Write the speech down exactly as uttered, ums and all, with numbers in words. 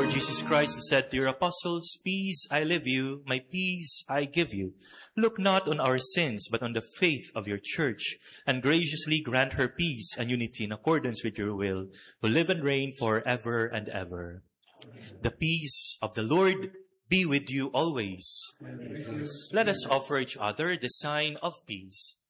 Lord Jesus Christ said to your apostles, "Peace I leave you, my peace I give you. Look not on our sins, but on the faith of your church, and graciously grant her peace and unity in accordance with your will, who live and reign forever and ever." The peace of the Lord be with you always. Let us offer each other the sign of peace.